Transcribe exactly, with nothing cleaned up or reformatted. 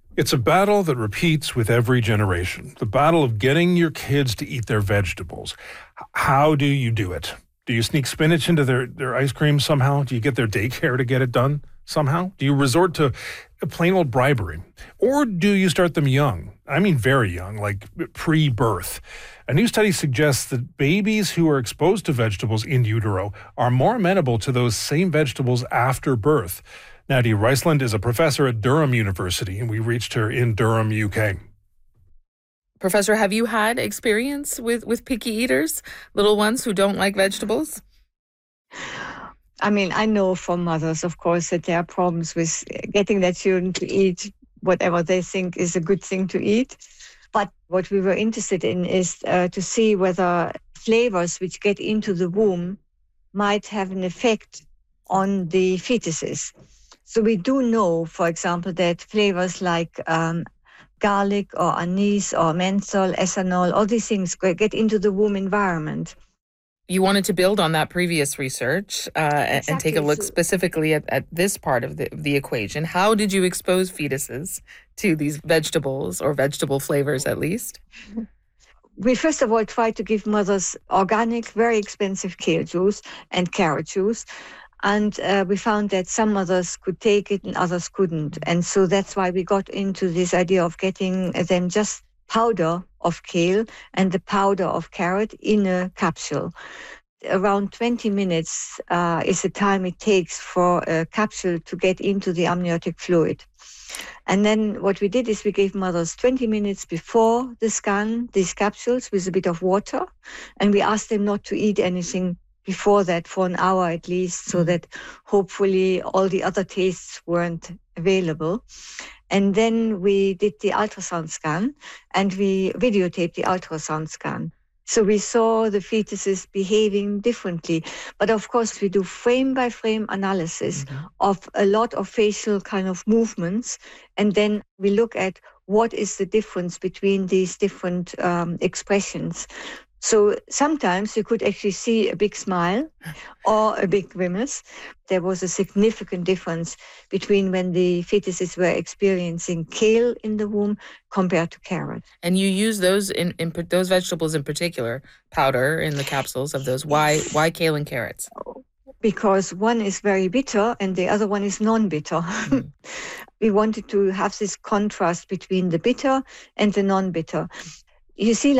It's a battle that repeats with every generation. The battle of getting your kids to eat their vegetables. H- How do you do it? Do you sneak spinach into their, their ice cream somehow? Do you get their daycare to get it done somehow? Do you resort to a plain old bribery? Or do you start them young? I mean, very young, like pre-birth. A new study suggests that babies who are exposed to vegetables in utero are more amenable to those same vegetables after birth. Nadia Riceland is a professor at Durham University, and we reached her in Durham, U K. Professor, have you had experience with, with picky eaters, little ones who don't like vegetables? I mean, I know from mothers, of course, that there are problems with getting their children to eat whatever they think is a good thing to eat. But what we were interested in is uh, to see whether flavors which get into the womb might have an effect on the fetuses. So we do know, for example, that flavors like um, garlic or anise or menthol, ethanol, all these things get into the womb environment. You wanted to build on that previous research uh, exactly. and take a look specifically at, at this part of the, the equation. How did you expose fetuses to these vegetables, or vegetable flavors at least? We first of all tried to give mothers organic, very expensive kale juice and carrot juice. And uh, we found that some mothers could take it and others couldn't. And so that's why we got into this idea of getting them just powder of kale and the powder of carrot in a capsule. Around twenty minutes uh, is the time it takes for a capsule to get into the amniotic fluid. And then what we did is we gave mothers twenty minutes before the scan these capsules with a bit of water, and we asked them not to eat anything before that for an hour at least, so that hopefully all the other tastes weren't available. And then we did the ultrasound scan, and we videotaped the ultrasound scan. So we saw the fetuses behaving differently. But of course, we do frame by frame analysis mm-hmm. of a lot of facial kind of movements. And then we look at what is the difference between these different um, expressions. So sometimes you could actually see a big smile or a big grimace. There was a significant difference between when the fetuses were experiencing kale in the womb compared to carrot. And you use those in, in those vegetables in particular, powder in the capsules of those. Why why kale and carrots? Because one is very bitter and the other one is non-bitter. Mm-hmm. We wanted to have this contrast between the bitter and the non-bitter. You see,